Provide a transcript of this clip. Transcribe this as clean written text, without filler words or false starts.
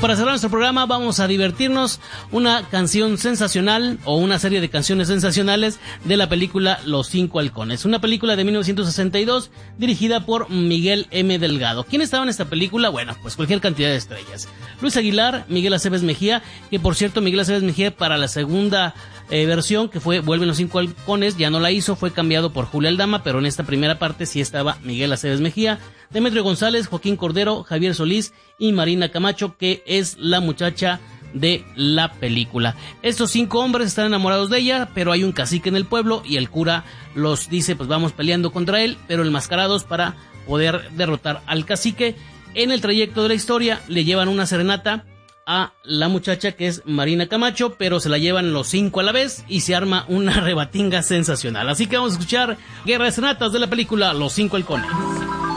Para cerrar nuestro programa vamos a divertirnos una canción sensacional o una serie de canciones sensacionales de la película Los Cinco Halcones, una película de 1962 dirigida por Miguel M. Delgado. ¿Quién estaba en esta película? Bueno, pues cualquier cantidad de estrellas. Luis Aguilar, Miguel Aceves Mejía, que por cierto Miguel Aceves Mejía para la segunda versión, que fue Vuelven los Cinco Halcones, ya no la hizo, fue cambiado por Julia Aldama, pero en esta primera parte sí estaba Miguel Aceves Mejía, Demetrio González, Joaquín Cordero, Javier Solís y Marina Camacho, que es la muchacha de la película. Estos 5 hombres están enamorados de ella, pero hay un cacique en el pueblo y el cura los dice, pues vamos peleando contra él, pero enmascarados para poder derrotar al cacique. En el trayecto de la historia le llevan una serenata a la muchacha, que es Marina Camacho, pero se la llevan los 5 a la vez y se arma una rebatinga sensacional. Así que vamos a escuchar Guerra de Serenatas de la película Los Cinco Halcones.